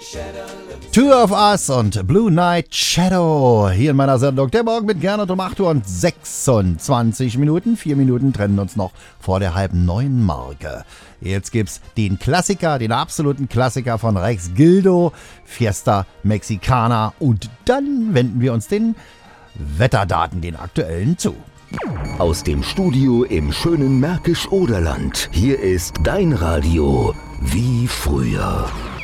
Two of Us und Blue Night Shadow hier in meiner Sendung. Der Morgen mit Gernot um 8 Uhr und 26 Minuten. 4 Minuten trennen uns noch vor der halben 9 Marke. Jetzt gibt's den Klassiker, den absoluten Klassiker von Rex Gildo, Fiesta Mexicana. Und dann wenden wir uns den Wetterdaten, den aktuellen, zu. Aus dem Studio im schönen Märkisch-Oderland. Hier ist dein Radio wie früher.